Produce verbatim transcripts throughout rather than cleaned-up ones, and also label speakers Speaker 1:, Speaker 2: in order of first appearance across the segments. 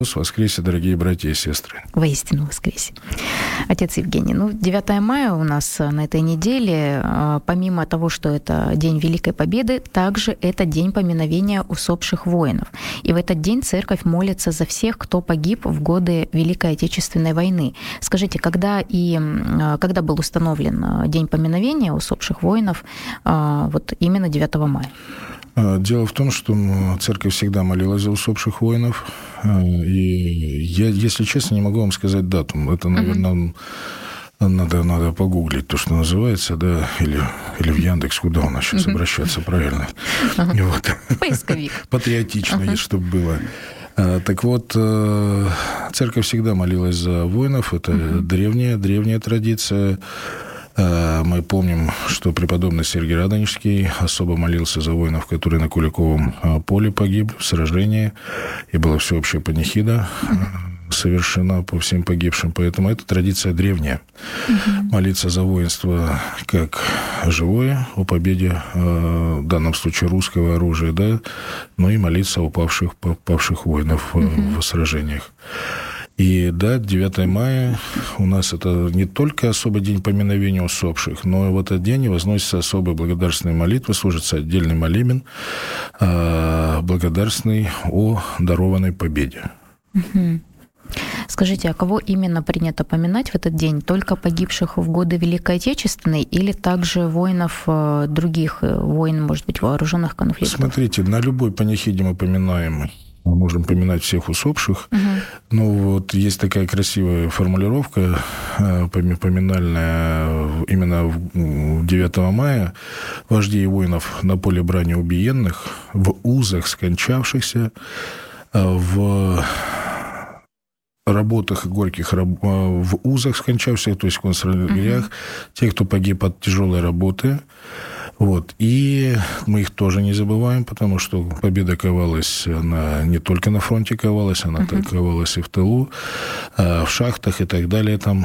Speaker 1: Воскресе, дорогие братья и сестры.
Speaker 2: Воистину воскресе. Отец Евгений, ну, девятое мая у нас на этой неделе, помимо того, что это День Великой Победы, также это День поминовения усопших воинов. И в этот день церковь молится за всех, кто погиб в годы Великой Отечественной войны. Скажите, когда и когда был установлен День поминовения усопших воинов вот именно девятого мая?
Speaker 1: Дело в том, что церковь всегда молилась за усопших воинов. И я, если честно, не могу вам сказать дату. Это, наверное, uh-huh. надо, надо погуглить то, что называется, да, или, или в Яндекс, куда у нас сейчас uh-huh. обращаться правильно.
Speaker 2: Uh-huh. Вот. Поисковик.
Speaker 1: Патриотично, uh-huh. чтобы было. Так вот, церковь всегда молилась за воинов. Это uh-huh. древняя, древняя традиция. Мы помним, что преподобный Сергий Радонежский особо молился за воинов, которые на Куликовом поле погиб в сражении, и была всеобщая панихида совершена по всем погибшим. Поэтому это традиция древняя. Uh-huh. Молиться за воинство как живое, о победе, в данном случае русского оружия, да, но и молиться о павших, павших воинов uh-huh. в сражениях. И да, девятое мая у нас это не только особый день поминовения усопших, но и в этот день возносятся особые благодарственные молитвы, служится отдельный молебен, благодарственный о дарованной победе.
Speaker 2: Угу. Скажите, а кого именно принято поминать в этот день? Только погибших в годы Великой Отечественной или также воинов других войн, может быть, вооруженных конфликтов?
Speaker 1: Смотрите, на любой панихиде мы поминаем. Мы можем поминать всех усопших. Uh-huh. Но вот есть такая красивая формулировка поминальная именно в девятого мая. Вождей воинов на поле брани убиенных, в узах скончавшихся, в работах горьких, в узах скончавшихся, то есть в концлагерях, uh-huh. те, кто погиб от тяжелой работы. Вот. И мы их тоже не забываем, потому что победа ковалась, она не только на фронте ковалась, она uh-huh. ковалась и в тылу, в шахтах и так далее. Там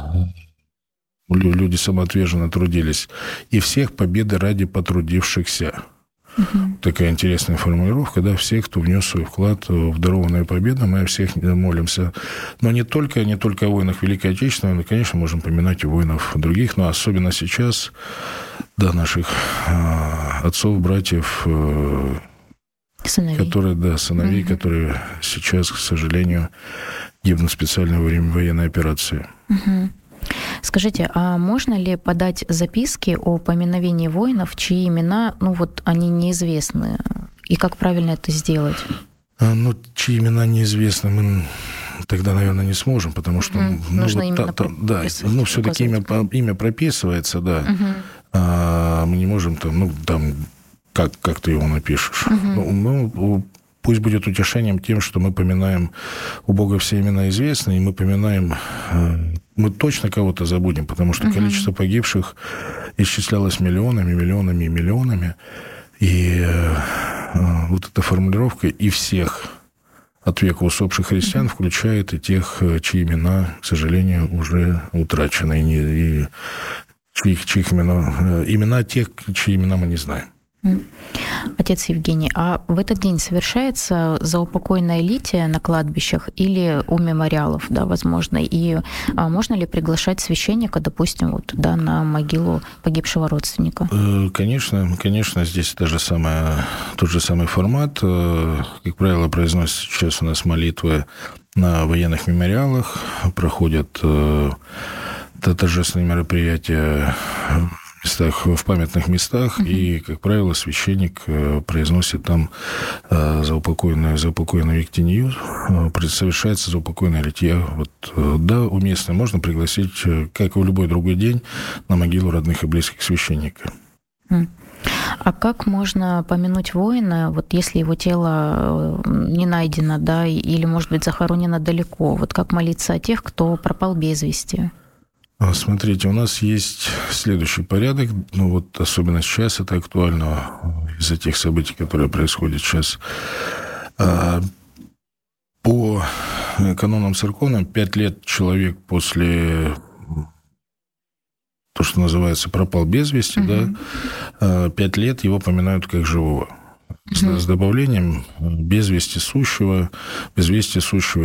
Speaker 1: люди самоотверженно трудились. И всех победы ради потрудившихся. Uh-huh. Такая интересная формулировка, да, всех, кто внес свой вклад в дарованную победу, мы о всех молимся. Но не только, не только о воинах Великой Отечественной, но, конечно, можем поминать и воинов других, но особенно сейчас, да, наших э, отцов, братьев, э,
Speaker 2: сыновей.
Speaker 1: которые, да, сыновей, uh-huh. которые сейчас, к сожалению, гибнут в специальное время военной операции.
Speaker 2: Uh-huh. Скажите, а можно ли подать записки о поминовении воинов, чьи имена, ну вот, они неизвестны? И как правильно это сделать?
Speaker 1: А, ну, чьи имена неизвестны, мы тогда, наверное, не сможем, потому что...
Speaker 2: Mm-hmm.
Speaker 1: Ну,
Speaker 2: нужно
Speaker 1: вот
Speaker 2: именно
Speaker 1: та, та, да, ну, все-таки имя, имя прописывается, да. Mm-hmm. А, мы не можем там, ну, там, как, как ты его напишешь? Mm-hmm. Ну, ну, пусть будет утешением тем, что мы поминаем, у Бога все имена известны, и мы поминаем... Мы точно кого-то забудем, потому что uh-huh. количество погибших исчислялось миллионами, миллионами и миллионами. И э, вот эта формулировка «и всех» от века усопших христиан uh-huh. включает и тех, чьи имена, к сожалению, уже утрачены. И, не, и чьих, чьих имена, имена тех, чьи имена мы не знаем.
Speaker 2: Отец Евгений, а в этот день совершается заупокойное литие на кладбищах или у мемориалов, да, возможно? И а можно ли приглашать священника, допустим, вот, да, на могилу погибшего родственника?
Speaker 1: Конечно, конечно, здесь та же самая, тот же самый формат. Как правило, произносятся сейчас у нас молитвы на военных мемориалах, проходят торжественные мероприятия местах, в памятных местах, uh-huh. и, как правило, священник произносит там заупокойную, заупокойную ектению, совершается заупокойное литье. Вот, да, уместно, можно пригласить, как и в любой другой день, на могилу родных и близких священника.
Speaker 2: Uh-huh. А как можно помянуть воина, вот если его тело не найдено, да, или, может быть, захоронено далеко? Вот как молиться о тех, кто пропал без вести?
Speaker 1: Смотрите, у нас есть следующий порядок, ну вот особенно сейчас это актуально из-за тех событий, которые происходят сейчас. По канонам церковным пять лет человек после, то, что называется, пропал без вести, uh-huh. да, пять лет его поминают как живого. Uh-huh. С добавлением без вести сущего, без вести сущего